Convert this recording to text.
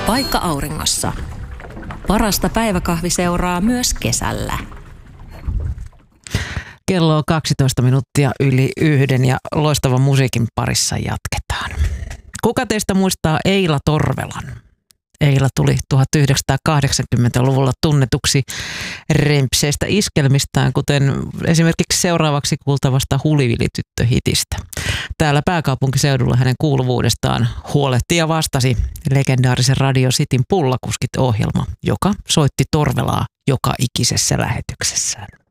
Paikka auringossa. Parasta päiväkahviseuraa myös kesällä. Kello on 12 minuuttia yli 1 ja loistavan musiikin parissa jatketaan. Kuka teistä muistaa Eila Torvelan? Eila tuli 1980-luvulla tunnetuksi rempseistä iskelmistään, kuten esimerkiksi seuraavaksi kuultavasta Hulivili-tyttö-hitistä. Täällä pääkaupunkiseudulla hänen kuuluvuudestaan huolehti ja vastasi legendaarisen Radio Cityn Pullakuskit-ohjelma, joka soitti Torvelaa joka ikisessä lähetyksessään.